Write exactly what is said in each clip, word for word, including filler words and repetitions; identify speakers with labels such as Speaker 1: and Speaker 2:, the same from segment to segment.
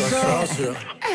Speaker 1: socio.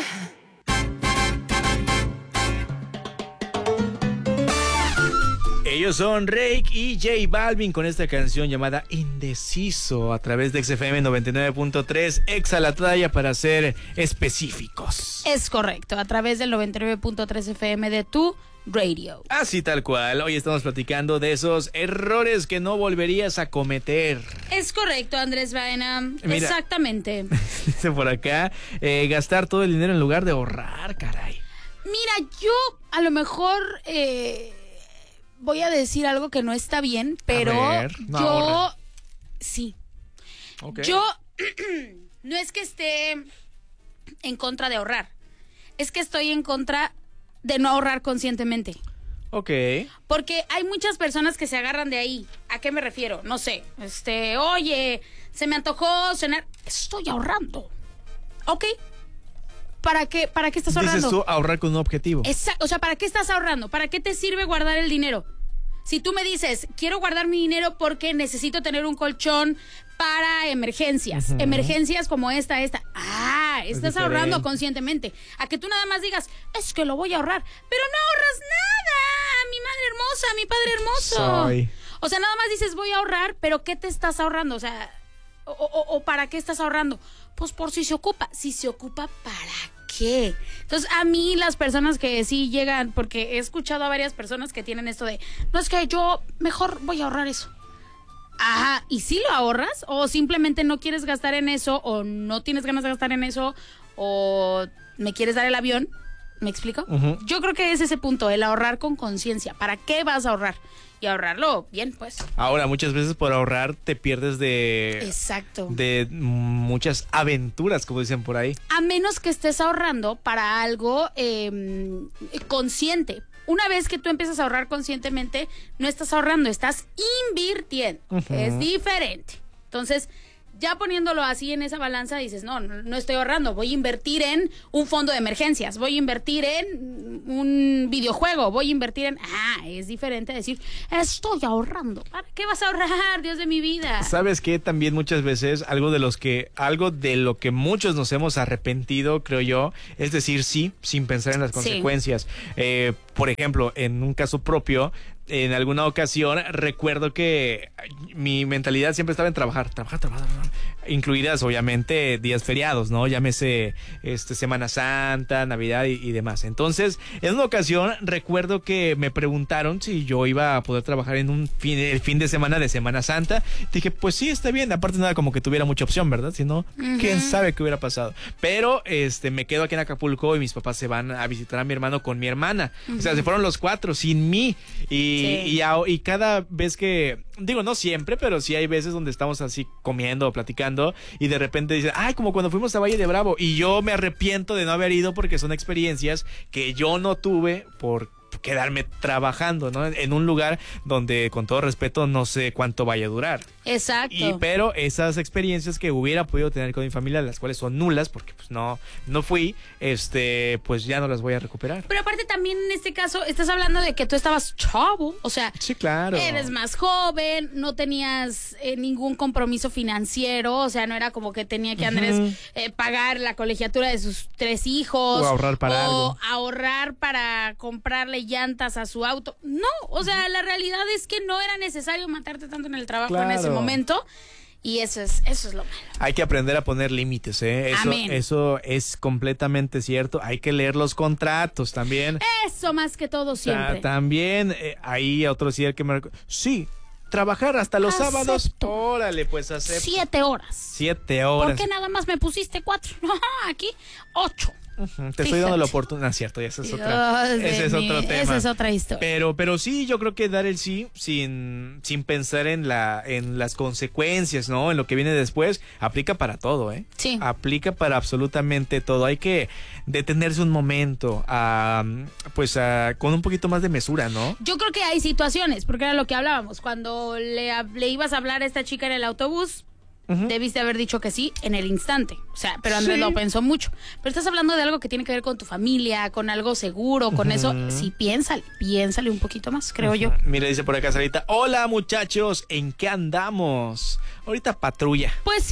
Speaker 2: Ellos son Rake y J Balvin con esta canción llamada Indeciso a través de X F M noventa y nueve punto tres, Exa la Talla para ser específicos.
Speaker 3: Es correcto, a través del noventa y nueve punto tres F M de tu radio.
Speaker 2: Así tal cual, hoy estamos platicando de esos errores que no volverías a cometer.
Speaker 3: Es correcto, Andrés Baena. Mira, exactamente.
Speaker 2: Dice por acá, eh, gastar todo el dinero en lugar de ahorrar, caray.
Speaker 3: Mira, yo a lo mejor... Eh, voy a decir algo que no está bien, pero ver, no yo ahorra. Sí. Okay. Yo no es que esté en contra de ahorrar, es que estoy en contra de no ahorrar conscientemente.
Speaker 2: Ok.
Speaker 3: Porque hay muchas personas que se agarran de ahí. ¿A qué me refiero? No sé. Este, oye, se me antojó cenar. Estoy ahorrando. Ok. ¿Para qué, ¿Para qué estás ahorrando?
Speaker 2: Dices tú ahorrar con un objetivo.
Speaker 3: Exacto, o sea, ¿para qué estás ahorrando? ¿Para qué te sirve guardar el dinero? Si tú me dices, quiero guardar mi dinero porque necesito tener un colchón para emergencias. Uh-huh. Emergencias como esta, esta. Ah, estás ahorrando conscientemente. A que tú nada más digas, es que lo voy a ahorrar. Pero no ahorras nada, mi madre hermosa, mi padre hermoso. Soy. O sea, nada más dices, voy a ahorrar, pero ¿qué te estás ahorrando? O sea, o, o, o ¿para qué estás ahorrando? Pues por si se ocupa. Si se ocupa, ¿para qué? Entonces, a mí las personas que sí llegan, porque he escuchado a varias personas que tienen esto de, no, es que yo mejor voy a ahorrar eso. Ajá, ¿y si lo ahorras? ¿O simplemente no quieres gastar en eso? ¿O no tienes ganas de gastar en eso? ¿O me quieres dar el avión? ¿Me explico? Uh-huh. Yo creo que es ese punto, el ahorrar con conciencia. ¿Para qué vas a ahorrar? Y ahorrarlo bien, pues.
Speaker 2: Ahora, muchas veces por ahorrar te pierdes de...
Speaker 3: Exacto.
Speaker 2: De muchas aventuras, como dicen por ahí.
Speaker 3: A menos que estés ahorrando para algo eh, consciente. Una vez que tú empiezas a ahorrar conscientemente, no estás ahorrando, estás invirtiendo. Uh-huh. Es diferente. Entonces... ya poniéndolo así en esa balanza, dices, no, no estoy ahorrando, voy a invertir en un fondo de emergencias, voy a invertir en un videojuego, voy a invertir en... Ah, es diferente decir, estoy ahorrando. ¿Para qué vas a ahorrar, Dios de mi vida?
Speaker 2: ¿Sabes qué? También muchas veces algo de los que, algo de lo que muchos nos hemos arrepentido, creo yo, es decir sí, sin pensar en las consecuencias. Sí. Eh, por ejemplo, en un caso propio, en alguna ocasión recuerdo que mi mentalidad siempre estaba en trabajar, trabajar, trabajar, trabajar, incluidas obviamente días feriados, ¿no? Llámese este, Semana Santa, Navidad y, y demás. Entonces, en una ocasión recuerdo que me preguntaron si yo iba a poder trabajar en un fin, el fin de semana de Semana Santa. Dije, pues sí, está bien. Aparte nada como que tuviera mucha opción, ¿verdad? Si no, uh-huh. quién sabe qué hubiera pasado. Pero este, me quedo aquí en Acapulco y mis papás se van a visitar a mi hermano con mi hermana. Uh-huh. O sea, se fueron los cuatro sin mí. Y Sí. Y, y, y cada vez que, digo, no siempre, pero sí hay veces donde estamos así comiendo o platicando y de repente dicen, ay, como cuando fuimos a Valle de Bravo, y yo me arrepiento de no haber ido porque son experiencias que yo no tuve por quedarme trabajando, ¿no? En un lugar donde, con todo respeto, no sé cuánto vaya a durar.
Speaker 3: Exacto.
Speaker 2: Y pero esas experiencias que hubiera podido tener con mi familia, las cuales son nulas, porque pues no, no fui, este, pues ya no las voy a recuperar.
Speaker 3: Pero aparte también en este caso, estás hablando de que tú estabas chavo, o sea,
Speaker 2: sí, claro.
Speaker 3: Eres más joven, no tenías eh, ningún compromiso financiero, o sea, no era como que tenía que Andrés uh-huh. eh, pagar la colegiatura de sus tres hijos.
Speaker 2: O ahorrar para
Speaker 3: o
Speaker 2: algo.
Speaker 3: ahorrar para comprarle llantas a su auto. No, o sea, la realidad es que no era necesario matarte tanto en el trabajo claro. en ese momento. Y eso es, eso es lo malo.
Speaker 2: Hay que aprender a poner límites, ¿eh? Eso,
Speaker 3: Amén.
Speaker 2: Eso es completamente cierto. Hay que leer los contratos también.
Speaker 3: Eso más que todo siempre.
Speaker 2: Ta- también, eh, ahí otro sí que me... Sí, trabajar hasta los Acepto. sábados. Órale, pues acepto.
Speaker 3: Siete horas.
Speaker 2: Siete horas.
Speaker 3: ¿Por qué nada más me pusiste cuatro? Aquí, ocho.
Speaker 2: Uh-huh. Te Fíjate. estoy dando la oportunidad, cierto, y ese es, otra, ese es otro tema.
Speaker 3: Esa es otra historia.
Speaker 2: Pero, pero sí, yo creo que dar el sí sin, sin pensar en la, en las consecuencias, ¿no? En lo que viene después, aplica para todo, ¿eh?
Speaker 3: Sí.
Speaker 2: Aplica para absolutamente todo. Hay que detenerse un momento, a, pues, a, con un poquito más de mesura, ¿no?
Speaker 3: Yo creo que hay situaciones, porque era lo que hablábamos. Cuando le, le ibas a hablar a esta chica en el autobús, Uh-huh. debiste haber dicho que sí en el instante. O sea, pero Andrés sí. lo pensó mucho. Pero estás hablando de algo que tiene que ver con tu familia, con algo seguro, con uh-huh. eso. Sí, piénsale, piénsale un poquito más, creo uh-huh. yo.
Speaker 2: Mira, dice por acá Sarita, hola muchachos, ¿en qué andamos? Ahorita patrulla.
Speaker 3: Pues sí,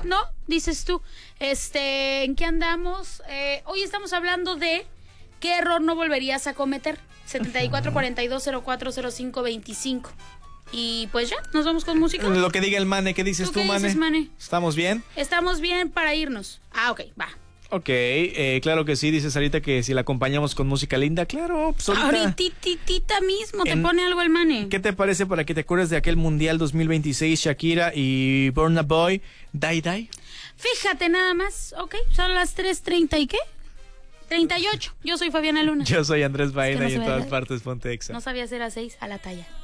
Speaker 3: ¿no? Dices tú. Este, ¿en qué andamos? Eh, hoy estamos hablando de qué error no volverías a cometer. setenta y cuatro, cuarenta y dos, cero cuatro, cero cinco, veinticinco. Y pues ya, nos vamos con música.
Speaker 2: Lo que diga el Mane, ¿qué dices
Speaker 3: ¿Tú
Speaker 2: tú,
Speaker 3: qué
Speaker 2: Mane?
Speaker 3: dices, Mane?
Speaker 2: ¿Estamos bien?
Speaker 3: Estamos bien para irnos. Ah, ok, va.
Speaker 2: Ok, eh, claro que sí, dices ahorita que si la acompañamos con música linda, claro, pues ahorita.
Speaker 3: Ahorita mismo te
Speaker 2: En-
Speaker 3: pone algo el Mane.
Speaker 2: ¿Qué te parece para que te acuerdes de aquel Mundial dos mil veintiséis, Shakira y Burna Boy, Die Die?
Speaker 3: Fíjate nada más, ok, son las tres treinta y qué? treinta y ocho. Yo soy Fabiana Luna.
Speaker 2: Yo soy Andrés Baena
Speaker 3: no
Speaker 2: y
Speaker 3: se
Speaker 2: en
Speaker 3: me
Speaker 2: todas
Speaker 3: da-
Speaker 2: partes ponte Exa.
Speaker 3: No sabía hacer a seis a la talla.